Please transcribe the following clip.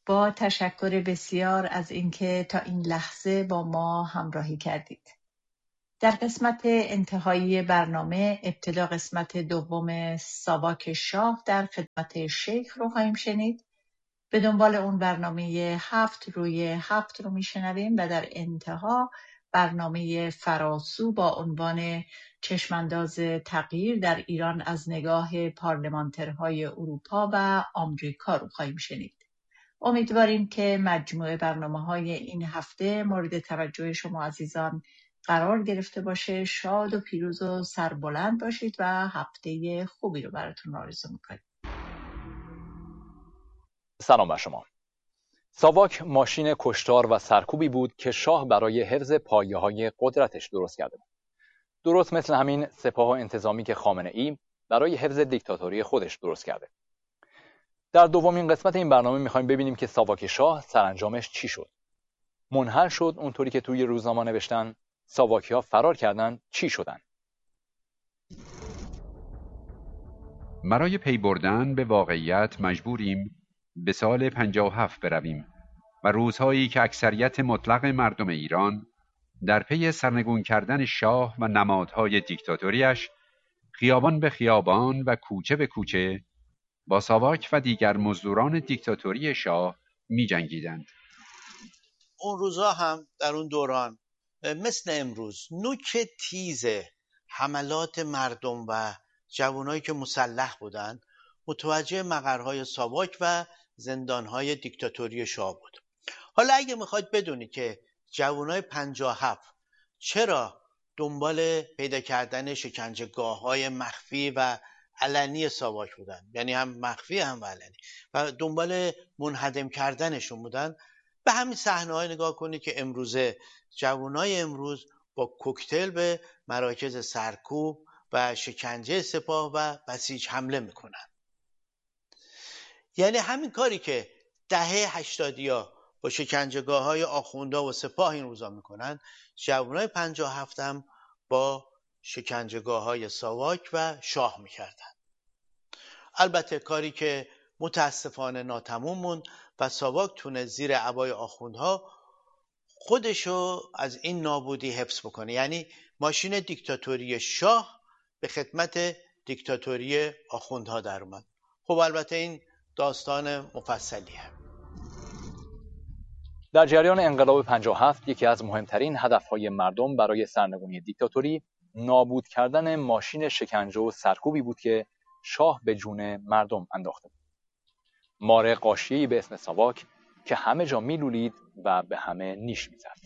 با تشکر بسیار از اینکه تا این لحظه با ما همراهی کردید. در قسمت انتهایی برنامه ابتدا قسمت دوم ساواک شاه در خدمت شیخ رو خواهیم شنید. به دنبال اون برنامه 7 روی 7 رو میشنویم و در انتها برنامه فراسو با عنوان چشمانداز تغییر در ایران از نگاه پارلمانترهای اروپا و آمریکا رو خواهیم شنید. امیدواریم که مجموعه برنامه‌های این هفته مورد توجه شما عزیزان قرار گرفته باشه. شاد و پیروز و سربلند باشید و هفته خوبی رو براتون آرزو می‌کنیم. سلام بر شما. ساواک ماشین کشتار و سرکوبی بود که شاه برای حفظ پایه‌های قدرتش درست کرده بود. درست مثل همین سپاه انتظامی که خامنه‌ای برای حفظ دیکتاتوری خودش درست کرده. در دومین قسمت این برنامه می‌خوایم ببینیم که ساواک شاه سرانجامش چی شد. منحل شد اونطوری که توی روزنامه نوشتن، ساواکی‌ها فرار کردن، چی شدن؟ برای پی بردن به واقعیت مجبوریم به سال 57 برویم و روزهایی که اکثریت مطلق مردم ایران در پی سرنگون کردن شاه و نمادهای دیکتاتوریش خیابان به خیابان و کوچه به کوچه با ساواک و دیگر مزدوران دیکتاتوری شاه می جنگیدند. اون روزا هم در اون دوران مثل امروز نوک تیز حملات مردم و جوانایی که مسلح بودند متوجه مقرهای ساواک و زندانهای دیکتاتوری شاه بود. حالا اگه میخواید بدونی که جوانای 57 چرا دنبال پیدا کردن شکنجهگاه‌های مخفی و علنی ساواک بودن، یعنی هم مخفی هم علنی، و دنبال منهدم کردنشون بودن، به همین صحنه‌های نگاه کنید که امروزه جوانای امروز با کوکتل به مراکز سرکوب و شکنجه سپاه و بسیج حمله میکنن. یعنی همین کاری که دهه 80 با شکنجهگاه‌های آخوندها و سپاه این روزا میکنن، جوانای 57 هم با شکنجهگاه‌های ساواک و شاه میکردن. البته کاری که متاسفانه ناتموم موند و ساواک تونه زیر عبای آخوندها خودشو از این نابودی حفظ بکنه. یعنی ماشین دیکتاتوری شاه به خدمت دیکتاتوری آخوندها در اومد. خب البته این داستان مفصلیه. در جریان انقلاب 57 یکی از مهمترین هدفهای مردم برای سرنگونی دیکتاتوری نابود کردن ماشین شکنجه و سرکوبی بود که شاه به جون مردم انداخته بود. مار غاشیه‌ای به اسم ساواک که همه جا میلولید و به همه نیش میزد.